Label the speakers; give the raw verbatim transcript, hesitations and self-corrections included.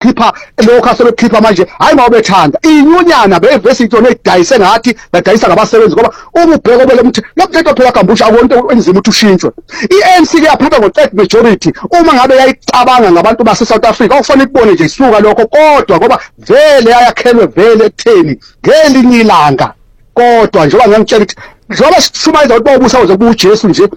Speaker 1: bekhipha lokho asebekhipha manje hayi mawubethanda inyunyana bevese into nedayise ngathi badayisa ngabasebenzi ngoba uma ubheka obele ukuthi lokuthetha phela kambusha akonto enzima ukuthi ushintshwe i-A N C ke yaphatha ngo-third majority uma ngabe yayicabanga ngabantu base South Africa okufanele kubone nje isuka lokho kodwa ngoba vele ayakhelwe vele ekutheni ngelinye ilanga kodwa njengoba ngiyangitshela ukuthi njengoba sishumayeza ukuthi bawubusa uze kuJesu nje